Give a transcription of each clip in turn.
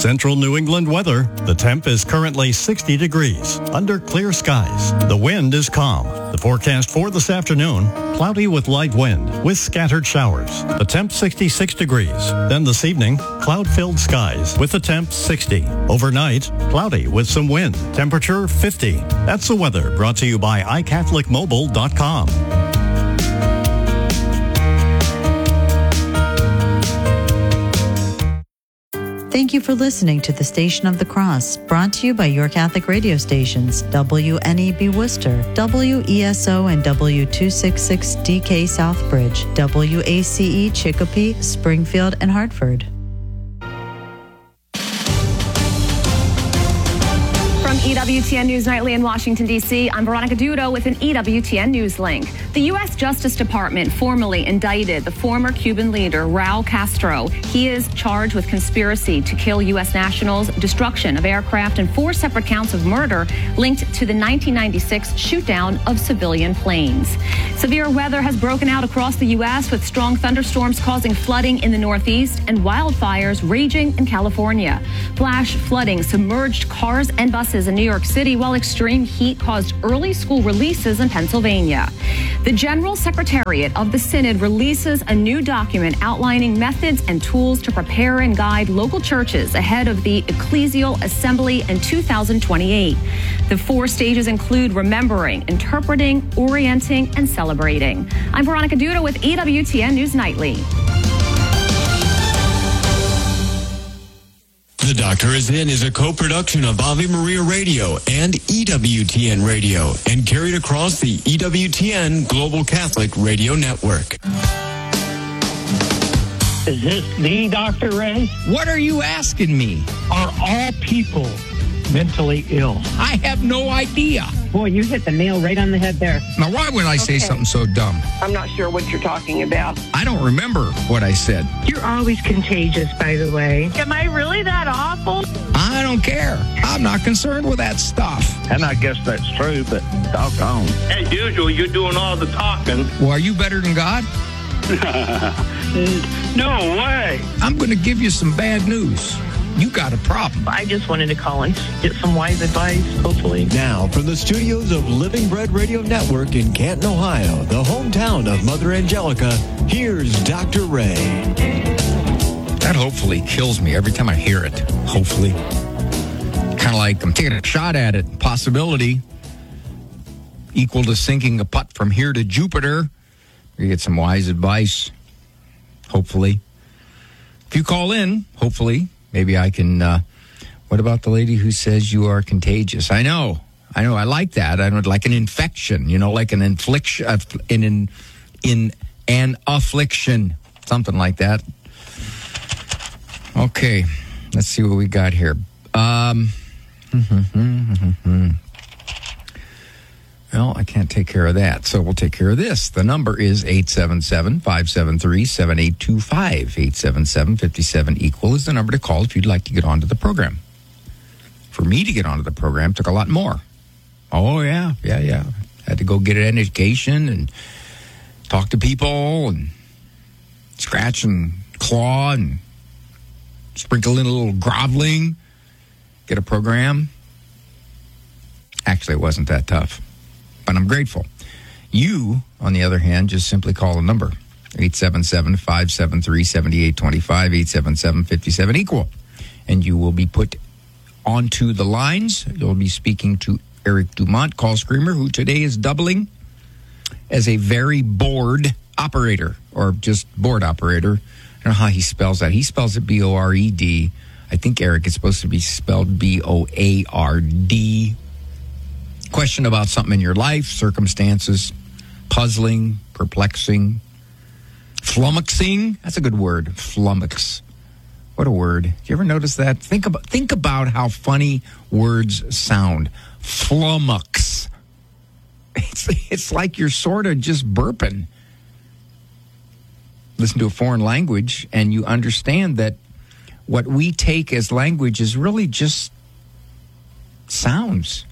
Central New England weather. The temp is currently 60 degrees under clear skies. The wind is calm. The forecast for this afternoon, cloudy with light wind with scattered showers. The temp 66 degrees. Then this evening, cloud-filled skies with the temp 60. Overnight, cloudy with some wind. Temperature 50. That's the weather brought to you by iCatholicMobile.com. Thank you for listening to the Station of the Cross, brought to you by your Catholic radio stations, WNEB Worcester, WESO and W266DK Southbridge, WACE Chicopee, Springfield, and Hartford. From EWTN News Nightly in Washington, D.C., I'm Veronica Dudo with an EWTN News link. The U.S. Justice Department formally indicted the former Cuban leader, Raul Castro. He is charged with conspiracy to kill U.S. nationals, destruction of aircraft, and 4 separate counts of murder linked to the 1996 shootdown of civilian planes. Severe weather has broken out across the U.S., with strong thunderstorms causing flooding in the Northeast and wildfires raging in California. Flash flooding submerged cars and buses in New York City, while extreme heat caused early school releases in Pennsylvania. The General Secretariat of the Synod releases a new document outlining methods and tools to prepare and guide local churches ahead of the Ecclesial Assembly in 2028. The 4 stages include remembering, interpreting, orienting, and celebrating. I'm Veronica Duda with EWTN News Nightly. The Doctor Is In is a co-production of Ave Maria Radio and EWTN Radio and carried across the EWTN Global Catholic Radio Network. Is this the Dr. Ray? What are you asking me? Are all people mentally ill? I have no idea. Boy, you hit the nail right on the head there. Now, why would I say something so dumb? I'm not sure what you're talking about. I don't remember what I said. You're always contagious, by the way. Am I really that awful? I don't care. I'm not concerned with that stuff. And I guess that's true, but doggone. As usual, you're doing all the talking. Well, are you better than God? No way. I'm going to give you some bad news. You got a problem. I just wanted to call and get some wise advice, hopefully. Now, from the studios of Living Bread Radio Network in Canton, Ohio, the hometown of Mother Angelica, here's Dr. Ray. That hopefully kills me every time I hear it. Hopefully. Kind of like I'm taking a shot at it. Possibility equal to sinking a putt from here to Jupiter. You get some wise advice. Hopefully. If you call in, hopefully, maybe I can, what about the lady who says you are contagious? I know. I like that. I don't like an infection, like an infliction, in an affliction, something like that. Okay. Let's see what we got here. Well, I can't take care of that, so we'll take care of this. The number is 877-573-7825. 877-57-EQUAL is the number to call if you'd like to get onto the program. For me to get onto the program took a lot more. Oh, yeah. Had to go get an education and talk to people and scratch and claw and sprinkle in a little groveling, get a program. Actually, it wasn't that tough. But I'm grateful. You, on the other hand, just simply call the number, 877-573-7825, 877-57-EQUAL. And you will be put onto the lines. You'll be speaking to Eric Dumont, call screamer, who today is doubling as a very bored operator, or just board operator. I don't know how he spells that. He spells it B-O-R-E-D. I think, Eric, it's supposed to be spelled B-O-A-R-D. Question about something in your life, circumstances, puzzling, perplexing, flummoxing. That's a good word, flummox. What a word. Do you ever notice that? Think about how funny words sound. Flummox. It's like you're sort of just burping. Listen to a foreign language and you understand that what we take as language is really just sounds.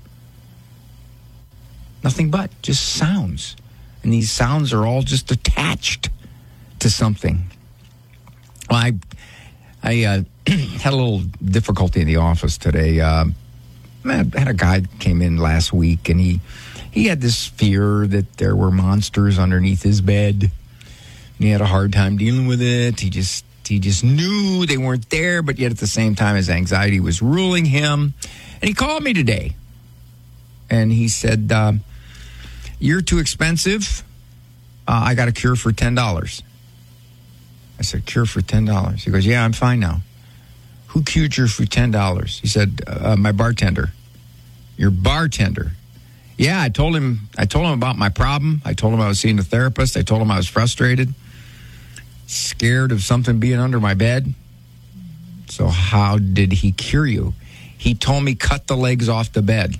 Nothing but just sounds. And these sounds are all just attached to something. Well, I had a little difficulty in the office today. I had a guy came in last week, and he had this fear that there were monsters underneath his bed. And he had a hard time dealing with it. He just knew they weren't there, but yet at the same time, his anxiety was ruling him. And he called me today, and he said, "You're too expensive. I got a cure for $10. I said, "Cure for $10? He goes, "Yeah, I'm fine now." "Who cured you for $10? He said, "My bartender." "Your bartender?" "Yeah, I told him about my problem. I told him I was seeing a therapist. I told him I was frustrated, scared of something being under my bed." "So how did he cure you?" "He told me cut the legs off the bed."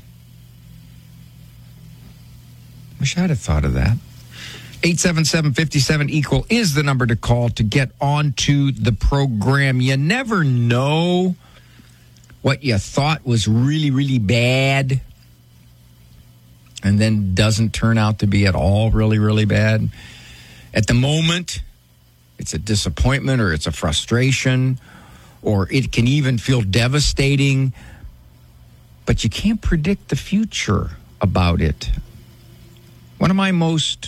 Wish I'd have thought of that. 877-57-EQUAL is the number to call to get onto the program. You never know what you thought was really, really bad and then doesn't turn out to be at all really, really bad. At the moment, it's a disappointment or it's a frustration, or it can even feel devastating, but you can't predict the future about it. One of my most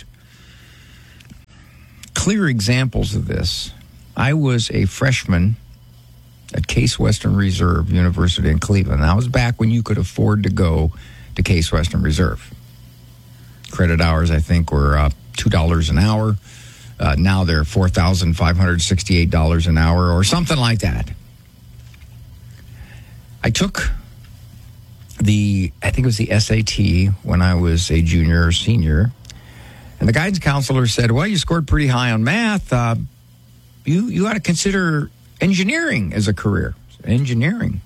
clear examples of this, I was a freshman at Case Western Reserve University in Cleveland. That was back when you could afford to go to Case Western Reserve. Credit hours, I think, were $2 an hour. Now they're $4,568 an hour or something like that. I took I think it was the SAT when I was a junior or senior. And the guidance counselor said, "Well, you scored pretty high on math. You ought to consider engineering as a career." Engineering.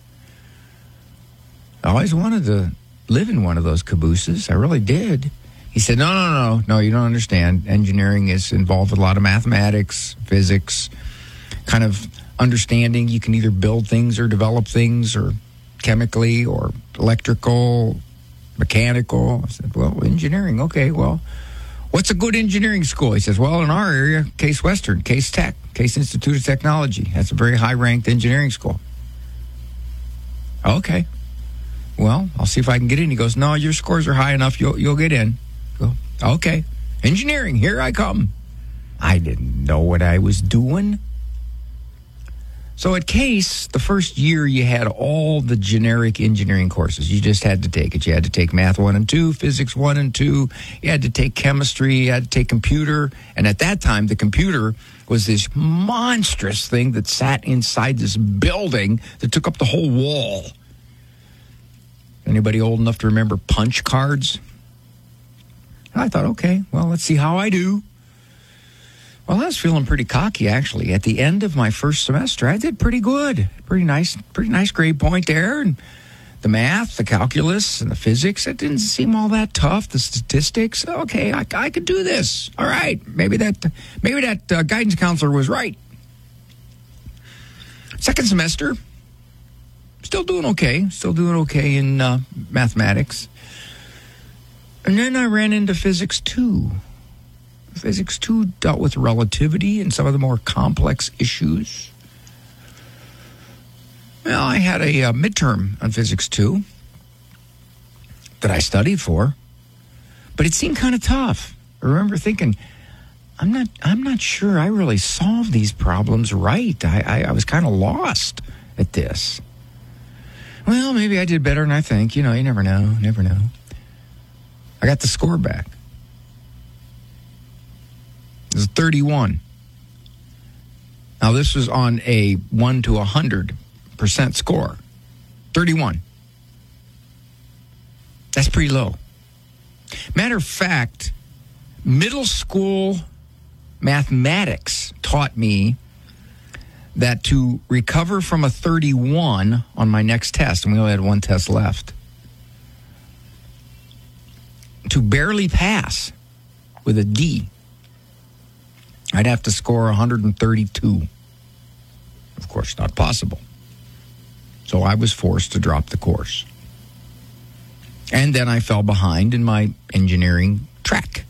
I always wanted to live in one of those cabooses. I really did. He said, No, you don't understand. Engineering is involved with a lot of mathematics, physics, kind of understanding. You can either build things or develop things, or chemically or electrical, mechanical. I said, "Well, engineering. Okay, well, what's a good engineering school?" He says, "Well, in our area, Case Western, Case Tech, Case Institute of Technology. That's a very high-ranked engineering school." "Okay. Well, I'll see if I can get in." He goes, "No, your scores are high enough. You'll get in." I go, "Okay. Engineering, here I come." I didn't know what I was doing. So at Case, the first year you had all the generic engineering courses. You just had to take it. You had to take Math 1 and 2, Physics 1 and 2. You had to take Chemistry. You had to take Computer. And at that time, the computer was this monstrous thing that sat inside this building that took up the whole wall. Anybody old enough to remember punch cards? I thought, okay, well, let's see how I do. Well, I was feeling pretty cocky, actually. At the end of my first semester, I did pretty good. Pretty nice grade point there. And the math, the calculus, and the physics, it didn't seem all that tough. The statistics, okay, I could do this. All right, maybe that guidance counselor was right. Second semester, still doing okay in mathematics. And then I ran into Physics 2. Physics 2 dealt with relativity and some of the more complex issues. Well, I had a midterm on Physics 2 that I studied for, but it seemed kind of tough. I remember thinking, I'm not sure I really solved these problems right. I was kind of lost at this. Well, maybe I did better than I think. You never know. I got the score back. It was 31. Now, this was on a 1 to 100% score. 31. That's pretty low. Matter of fact, middle school mathematics taught me that to recover from a 31 on my next test, and we only had one test left, to barely pass with a D, I'd have to score 132. Of course, not possible. So I was forced to drop the course. And then I fell behind in my engineering track,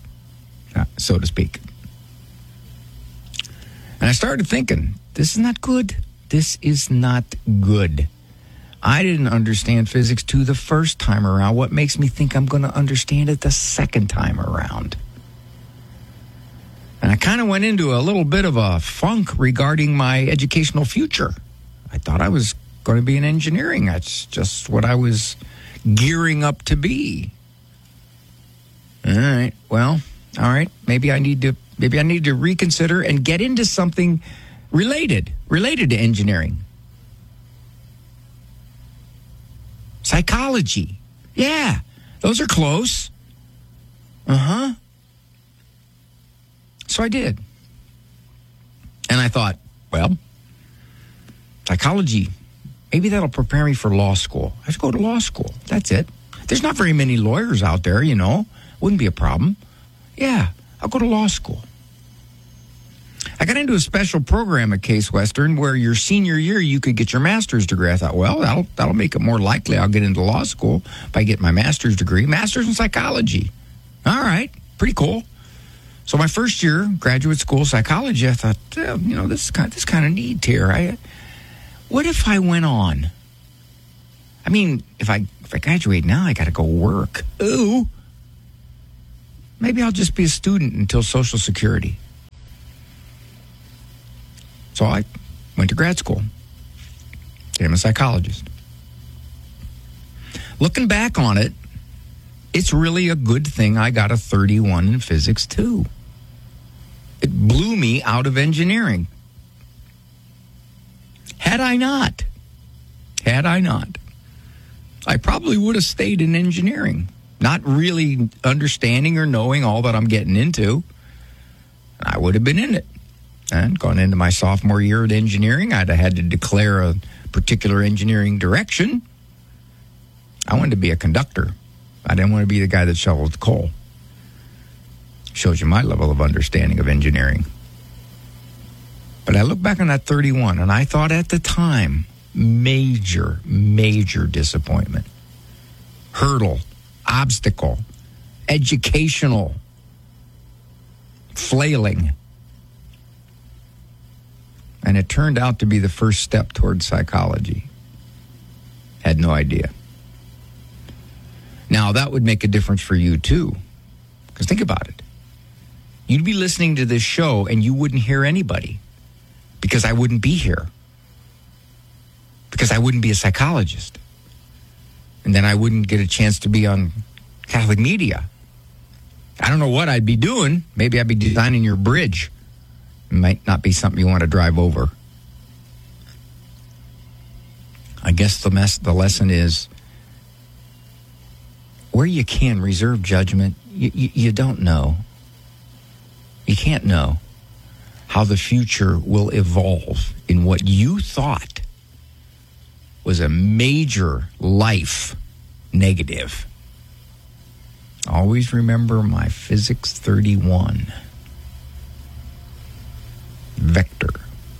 so to speak. And I started thinking, this is not good. This is not good. I didn't understand physics 2 the first time around. What makes me think I'm going to understand it the second time around? And I kind of went into a little bit of a funk regarding my educational future. I thought I was going to be in engineering. That's just what I was gearing up to be. All right. Well, all right. Maybe I need to reconsider and get into something related to engineering. Psychology. Yeah, those are close. Uh-huh. So I did. And I thought, well, psychology, maybe that'll prepare me for law school. I should go to law school. That's it. There's not very many lawyers out there, you know. Wouldn't be a problem. Yeah, I'll go to law school. I got into a special program at Case Western where your senior year you could get your master's degree. I thought, well, that'll make it more likely I'll get into law school if I get my master's degree. Master's in psychology. All right, pretty cool. So my first year, graduate school psychology, I thought, this is kind of neat here. What if I went on? I mean, if I graduate now, I got to go work. Ooh. Maybe I'll just be a student until Social Security. So I went to grad school. Became a psychologist. Looking back on it, it's really a good thing I got a 31 in physics too. It blew me out of engineering. Had I not, I probably would have stayed in engineering, not really understanding or knowing all that I'm getting into. I would have been in it. And gone into my sophomore year at engineering, I'd have had to declare a particular engineering direction. I wanted to be a conductor. I didn't want to be the guy that shoveled coal. Shows you my level of understanding of engineering. But I look back on that 31, and I thought at the time, major disappointment. Hurdle, obstacle, educational, flailing. And it turned out to be the first step towards psychology. Had no idea. Now, that would make a difference for you, too. Because think about it. You'd be listening to this show, and you wouldn't hear anybody. Because I wouldn't be here. Because I wouldn't be a psychologist. And then I wouldn't get a chance to be on Catholic media. I don't know what I'd be doing. Maybe I'd be designing your bridge. It might not be something you want to drive over. I guess the lesson is, where you can reserve judgment, you don't know. You can't know how the future will evolve in what you thought was a major life negative. Always remember my Physics 31. Vector.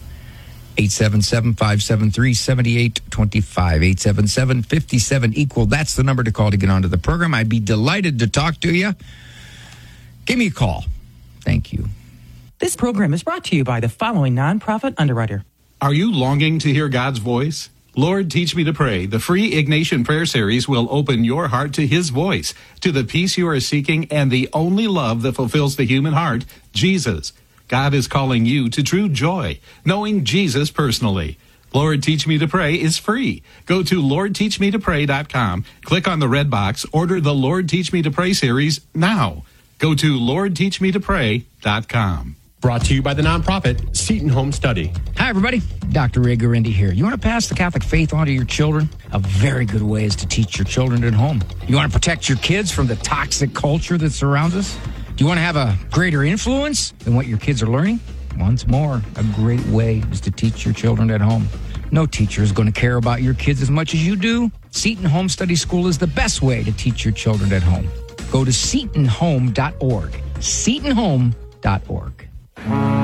877-573-7825. 877-57-EQUAL. That's the number to call to get onto the program. I'd be delighted to talk to you. Give me a call. Thank you. This program is brought to you by the following nonprofit underwriter. Are you longing to hear God's voice? Lord, Teach Me to Pray, the free Ignatian Prayer Series will open your heart to His voice, to the peace you are seeking, and the only love that fulfills the human heart, Jesus. God is calling you to true joy, knowing Jesus personally. Lord, Teach Me to Pray is free. Go to LordTeachMeToPray.com, click on the red box, order the Lord, Teach Me to Pray series now. Go to LordTeachMeToPray.com. Brought to you by the nonprofit Seton Home Study. Hi, everybody. Dr. Ray Guarendi here. You want to pass the Catholic faith on to your children? A very good way is to teach your children at home. You want to protect your kids from the toxic culture that surrounds us? Do you want to have a greater influence than what your kids are learning? Once more, a great way is to teach your children at home. No teacher is going to care about your kids as much as you do. Seton Home Study School is the best way to teach your children at home. Go to SetonHome.org. SetonHome.org.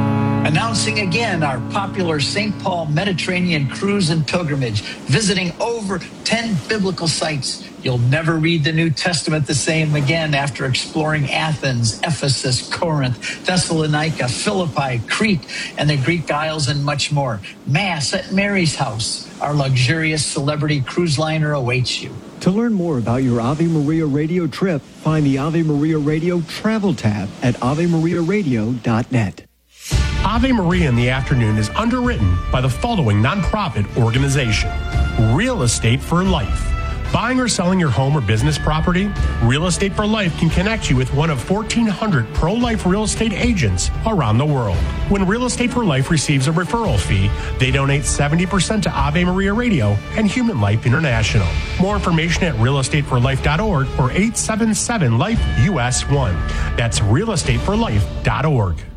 Announcing again our popular St. Paul Mediterranean cruise and pilgrimage, visiting over 10 biblical sites. You'll never read the New Testament the same again after exploring Athens, Ephesus, Corinth, Thessalonica, Philippi, Crete, and the Greek Isles, and much more. Mass at Mary's house. Our luxurious celebrity cruise liner awaits you. To learn more about your Ave Maria Radio trip, find the Ave Maria Radio Travel tab at AveMariaRadio.net. Ave Maria in the Afternoon is underwritten by the following nonprofit organization: Real Estate for Life. Buying or selling your home or business property? Real Estate for Life can connect you with one of 1,400 pro-life real estate agents around the world. When Real Estate for Life receives a referral fee, they donate 70% to Ave Maria Radio and Human Life International. More information at realestateforlife.org or 877-LIFE-US1. That's realestateforlife.org.